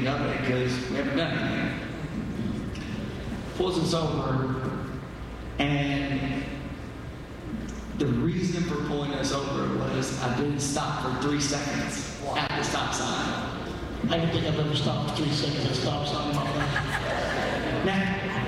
of it because we haven't done anything. Pulls us over, and the reason for pulling us over was I didn't stop for 3 seconds at the stop sign. I don't think I've ever stopped for 3 seconds at a stop sign in my life. Now,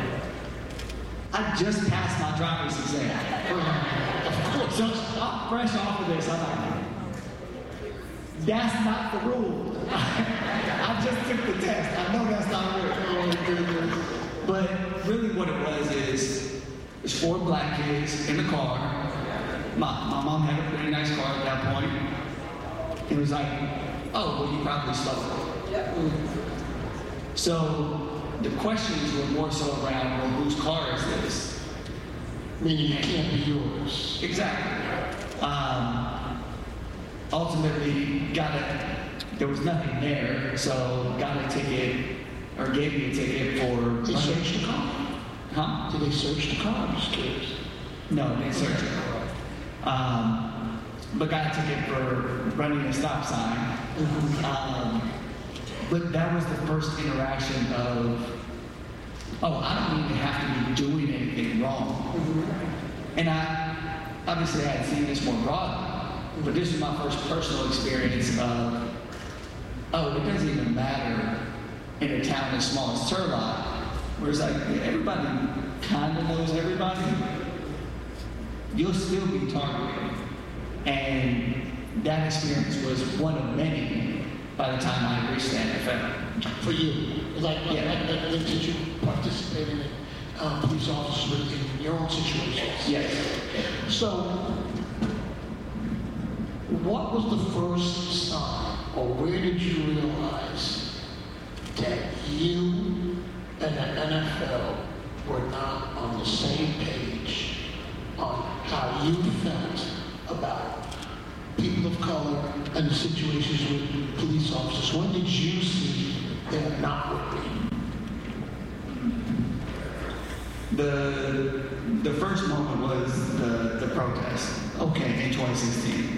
I just passed my driver's exam. Of course. So I'm fresh off of this. I'm like, that's not the rule. I just took the test. I know that's not real. But really what it was is, there's 4 black kids in the car. My mom had a pretty nice car at that point. It was like, oh, well, you probably stole it. So the questions were more so around, well, whose car is this? Meaning it can't be yours. Exactly. Ultimately, there was nothing there, so got a ticket, or gave me a ticket for... They searched the car? Huh? Did they search the car? I'm just curious. No, they didn't search it. But got a ticket for running a stop sign. But that was the first interaction of, oh, I don't even have to be doing anything wrong. And obviously I had seen this more broadly, but this was my first personal experience of, oh, it doesn't even matter in a town as small as Turlock, where it's like everybody kind of knows everybody. You'll still be targeted. And that experience was one of many by the time I reached the NFL. For you? Did you participate in police officers in your own situations? Yes. So, what was the first sign, or where did you realize that you and the NFL were not on the same page on how you felt about people of color and the situations with police officers? When did you see they were not working? The first moment was the protest. Okay, in 2016.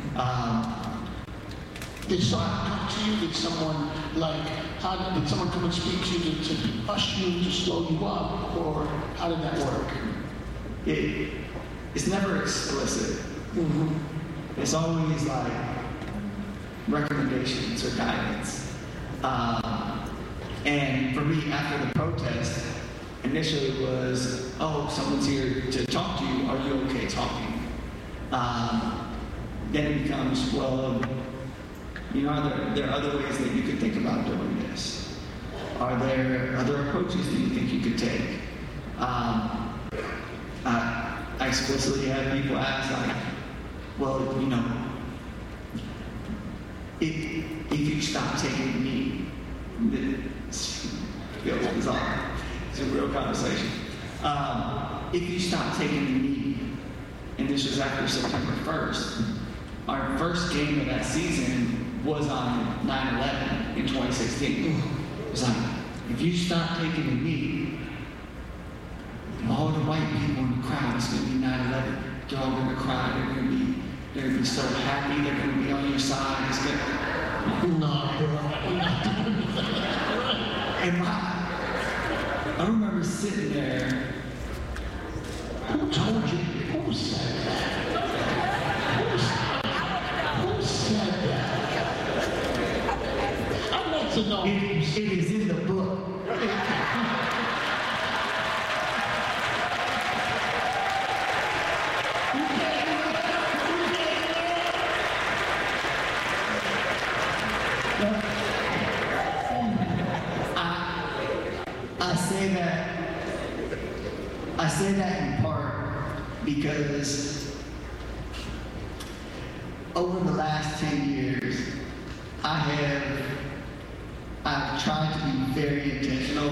Did someone come to you? Did someone did someone come and speak to you to push you, to slow you up, or how did that work? It's never explicit. It's always like recommendations or guidance. And for me, after the protest, initially it was, oh, someone's here to talk to you. Are you okay talking? Then it becomes, well, are there other ways that you could think about doing this? Are there other approaches that you think you could take? I explicitly had people ask, like, well, if you stop taking the knee, this feels bizarre. It's a real conversation. If you stop taking the knee, and this was after September 1st, our first game of that season was on 9/11 in 2016. It was like, if you stop taking the knee, all the white people in the crowd is going to be 9/11. They're all going to cry. They're going to be so happy. They're going to be on your side. It's going to... No, bro. And I remember sitting there. Who told you? Who said that? Who said that? I'd like to know. It is in the book. I say that in part because over the last 10 years, I've tried to be very intentional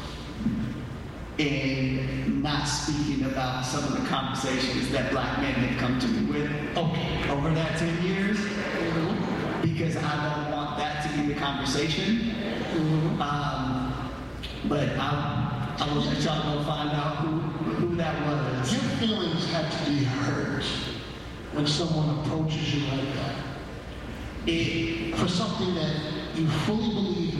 in not speaking about some of the conversations that black men have come to me with over that 10 years, because I don't want that to be the conversation. But I will let y'all go find out who that was. Your feelings have to be hurt when someone approaches you like that. For something that you fully believe